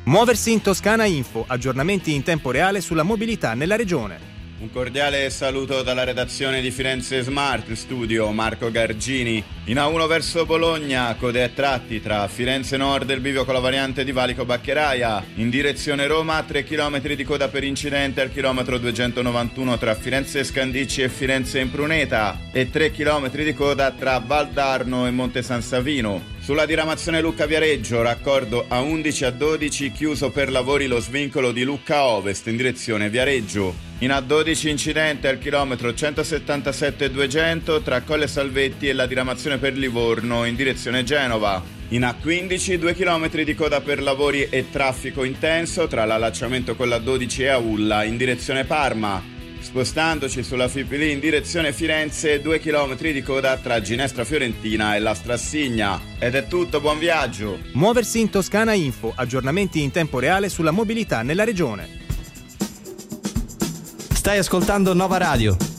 Muoversi in Toscana Info, aggiornamenti in tempo reale sulla mobilità nella regione. Un cordiale saluto dalla redazione di Firenze Smart Studio, Marco Gargini. In A1 verso Bologna, code a tratti tra Firenze Nord e il bivio con la variante di Valico Baccheraia. In direzione Roma, 3 km di coda per incidente al chilometro 291 tra Firenze Scandicci e Firenze Impruneta e 3 km di coda tra Valdarno e Monte San Savino. Sulla diramazione Lucca-Viareggio, raccordo A11 a 12, chiuso per lavori lo svincolo di Lucca Ovest in direzione Viareggio. In A12 incidente al chilometro 177,200 tra Colle Salvetti e la diramazione per Livorno in direzione Genova. In A15 2 km di coda per lavori e traffico intenso tra l'allacciamento con l'A12 e Aulla in direzione Parma. Spostandoci sulla Fipili in direzione Firenze, 2 km di coda tra Ginestra Fiorentina e la Strassigna. Ed è tutto, buon viaggio! Muoversi in Toscana Info, aggiornamenti in tempo reale sulla mobilità nella regione. Stai ascoltando Nova Radio.